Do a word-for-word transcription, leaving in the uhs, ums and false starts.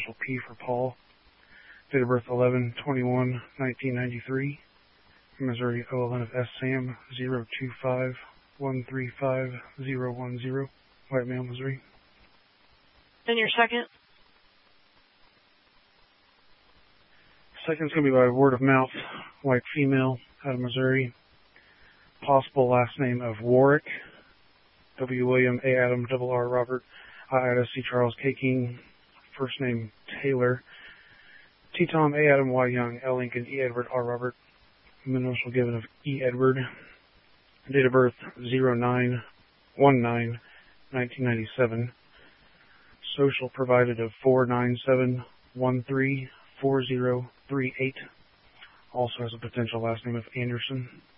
initial P for Paul. Date of birth eleven twenty-one nineteen ninety-three. Missouri O L N of S Sam zero two five one three five zero one zero. White male, Missouri. And your second? Second's going to be by word of mouth. White female out of Missouri. Possible last name of Warwick. W. William, A. Adam, double R. Robert, I. Ida, C. Charles, K. King. First name Taylor. T. Tom, A. Adam, Y. Young, L. Lincoln, E. Edward, R. Robert. Initial given of E. Edward. Date of birth zero nine one nine nineteen ninety-seven. Social provided of four nine seven one three four zero three eight. Also has a potential last name of Anderson.